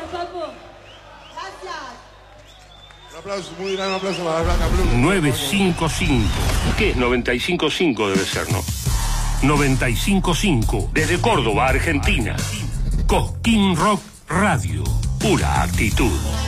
papu. Gracias. Un aplauso, muy grande, un aplauso para Blanca Blum. 955. ¿Qué es 955? Debe ser, ¿no? 955. Desde Córdoba, Argentina. Cosquín Rock Radio. Pura actitud.